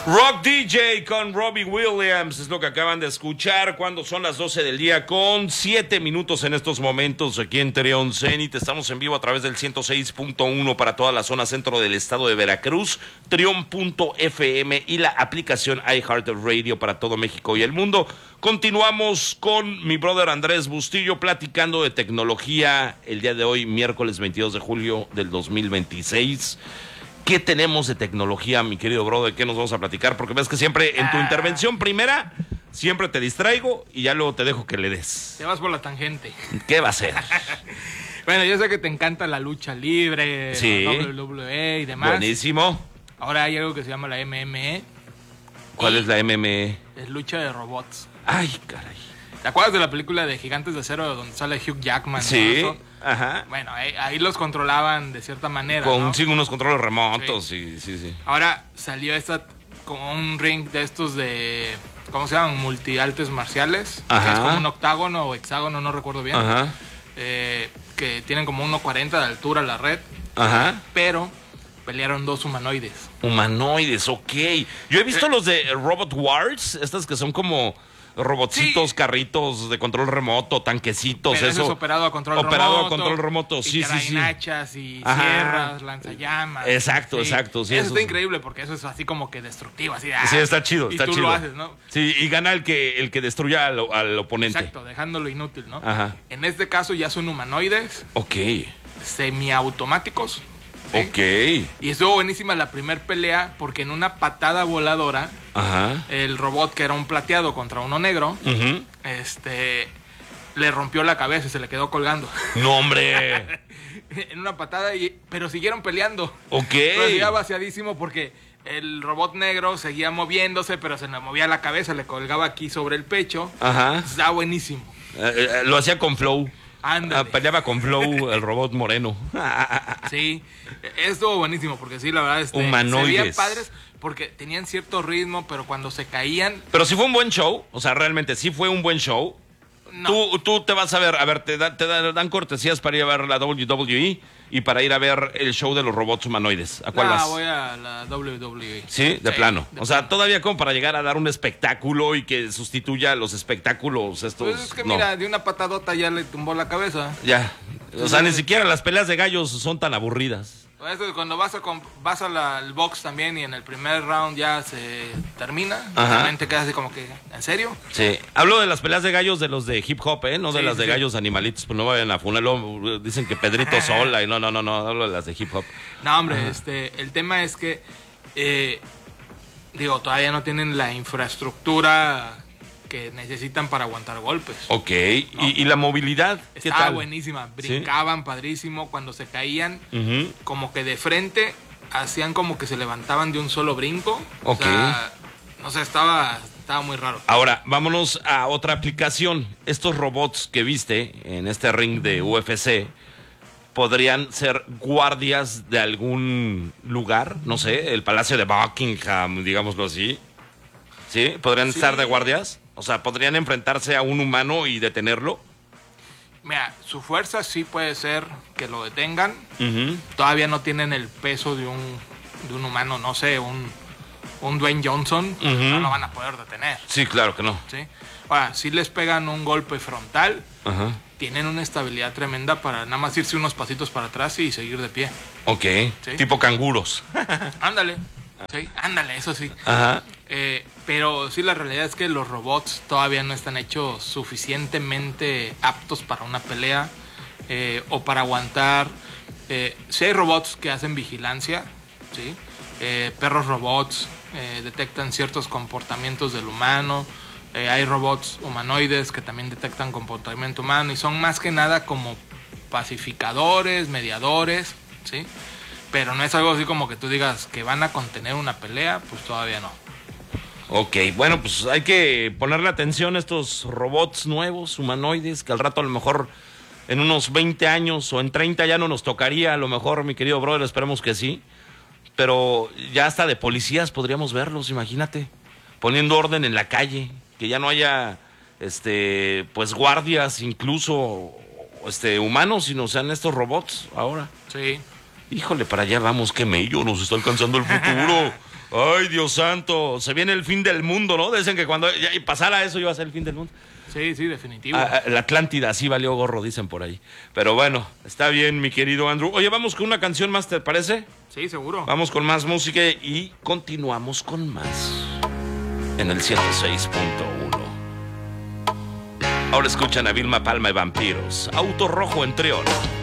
Rock DJ con Robbie Williams es lo que acaban de escuchar cuando son las 12 del día con 7 minutos en estos momentos aquí en Trion Zenit. Estamos en vivo a través del 106.1 para toda la zona centro del estado de Veracruz, Trion.fm y la aplicación iHeartRadio para todo México y el mundo. Continuamos con mi brother Andrés Bustillo platicando de tecnología el día de hoy, miércoles 22 de julio del 2026. ¿Qué tenemos de tecnología, mi querido brother? ¿Qué nos vamos a platicar? Porque ves que siempre en tu intervención primera, siempre te distraigo y ya luego te dejo que le des. Te vas por la tangente. ¿Qué va a ser? Bueno, yo sé que te encanta la lucha libre, sí, la WWE y demás. Buenísimo. Ahora hay algo que se llama la MMA. ¿Cuál es la MMA? Es lucha de robots. Ay, caray. ¿Te acuerdas de la película de Gigantes de Acero donde sale Hugh Jackman? Sí, ajá. Bueno, ahí los controlaban de cierta manera, con ¿no? Sí, unos controles remotos, sí. Ahora salió como un ring de estos de, ¿cómo se llaman? Multi-artes marciales. Ajá. Que es como un octágono o hexágono, no recuerdo bien. Ajá. Que tienen como 1.40 de altura la red. Ajá. Pero pelearon dos humanoides. Humanoides, ok. Yo he visto los de Robot Wars, estas que son como robotcitos, sí, carritos de control remoto, tanquecitos, pero eso es operado a control remoto. Sí, sí. Hachas y sierras, lanzallamas. Exacto. Sí, eso está increíble porque eso es así como que destructivo, así. Sí, está chido, y está tú chido. lo haces, ¿no? Sí, y gana el que destruya al oponente. Exacto, dejándolo inútil, ¿no? Ajá. En este caso ya son humanoides. Ok. Semiautomáticos. ¿sí? Ok. Y estuvo buenísima la primer pelea porque en una patada voladora, ajá, el robot que era un plateado contra uno negro, uh-huh, le rompió la cabeza y se le quedó colgando. ¡No, hombre! En una patada, pero siguieron peleando. Ok. Pero seguía vaciadísimo porque el robot negro seguía moviéndose, pero se le movía la cabeza, le colgaba aquí sobre el pecho. Ajá. Estaba buenísimo. Lo hacía con flow. Ándale. Peleaba con flow el robot moreno. Sí, estuvo buenísimo porque sí, la verdad, humanoides. se veían padres porque tenían cierto ritmo, pero cuando se caían... Pero sí fue un buen show, o sea, realmente sí fue un buen show. No. Tú te vas a ver, te dan cortesías para ir a ver la WWE y para ir a ver el show de los robots humanoides. ¿A cuál vas? Voy a la WWE. Sí, de plano. O sea, todavía como para llegar a dar un espectáculo y que sustituya los espectáculos estos. Pues es que mira, de una patadota ya le tumbó la cabeza. Ya. O sea, ni siquiera las peleas de gallos son tan aburridas. Eso, cuando vas al box también y en el primer round ya se termina, realmente quedas así como que, ¿en serio? Sí, hablo de las peleas de gallos de los de hip hop, no de las de gallos animalitos, pues no vayan a funarlo, dicen que Pedrito Sola y no, hablo de las de hip hop. No, hombre, el tema es que, todavía no tienen la infraestructura que necesitan para aguantar golpes. Ok, ¿no? ¿Y la movilidad? ¿Qué Estaba tal? buenísima, brincaban, ¿sí? Padrísimo, cuando se caían, uh-huh, como que de frente, hacían como que se levantaban de un solo brinco. Ok. O sea, no sé, estaba muy raro. Ahora, vámonos a otra aplicación. Estos robots que viste en este ring de UFC, ¿podrían ser guardias de algún lugar? No sé, el Palacio de Buckingham, digámoslo así. ¿Sí? ¿Podrían estar de guardias? O sea, ¿podrían enfrentarse a un humano y detenerlo? Mira, su fuerza sí puede ser que lo detengan. Uh-huh. Todavía no tienen el peso de un humano, no sé, un Dwayne Johnson. Uh-huh. No lo van a poder detener. Sí, claro que no. ¿Sí? Ahora, si les pegan un golpe frontal, uh-huh, tienen una estabilidad tremenda para nada más irse unos pasitos para atrás y seguir de pie. Ok, ¿sí? Tipo canguros. Ándale. Sí, ándale, eso sí. Ajá. Pero sí, la realidad es que los robots todavía no están hechos suficientemente aptos para una pelea o para aguantar. Sí hay robots que hacen vigilancia, ¿sí? Perros robots detectan ciertos comportamientos del humano. Hay robots humanoides que también detectan comportamiento humano y son más que nada como pacificadores, mediadores, ¿sí? Pero no es algo así como que tú digas que van a contener una pelea, pues todavía no. Ok, bueno, pues hay que ponerle atención a estos robots nuevos, humanoides, que al rato a lo mejor en unos 20 años o en 30 ya no nos tocaría, a lo mejor, mi querido brother, esperemos que sí. Pero ya hasta de policías podríamos verlos, imagínate, poniendo orden en la calle, que ya no haya, pues guardias incluso, humanos, sino sean estos robots ahora. Sí. Híjole, para allá vamos, qué mello, nos está alcanzando el futuro. Ay, Dios santo, se viene el fin del mundo, ¿no? Dicen que cuando ya pasara eso iba a ser el fin del mundo. Sí, sí, definitivo. La Atlántida sí valió gorro, dicen por ahí. Pero bueno, está bien, mi querido Andrew. Oye, vamos con una canción más, ¿te parece? Sí, seguro. Vamos con más música y continuamos con más en el 106.1. Ahora escuchan a Vilma Palma y Vampiros. Auto Rojo en Trión.